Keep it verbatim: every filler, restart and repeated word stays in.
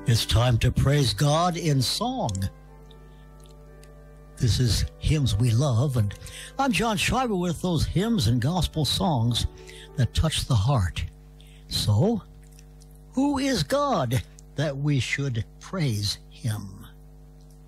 It's time to praise God in song. This is Hymns We Love, and I'm John Schreiber with those hymns and gospel songs that touch the heart. So, who is God that we should praise Him?